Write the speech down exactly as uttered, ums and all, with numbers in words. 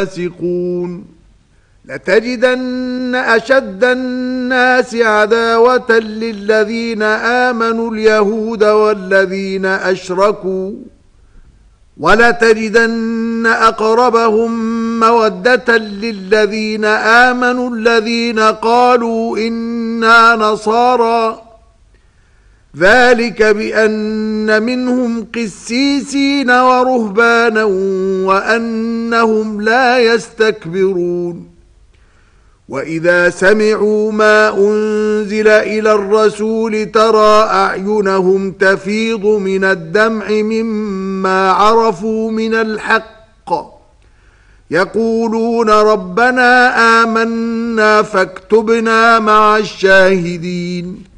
فاسقون لتجدن أشد الناس عداوة للذين آمنوا اليهود والذين أشركوا ولتجدن أقربهم مودة للذين آمنوا الذين قالوا إنا نصارى ذلك بأن منهم قسيسين ورهبانا وأنهم لا يستكبرون وإذا سمعوا ما أنزل إلى الرسول ترى أعينهم تفيض من الدمع مما عرفوا من الحق يقولون ربنا آمنا فاكتبنا مع الشاهدين